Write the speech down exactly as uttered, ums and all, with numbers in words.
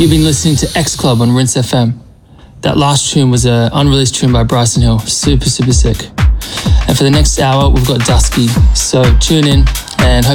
You've been listening to X Club on Rinse F M. That last tune was an unreleased tune by Bryson Hill. Super, super sick. And for the next hour, we've got Dusky. So tune in and hope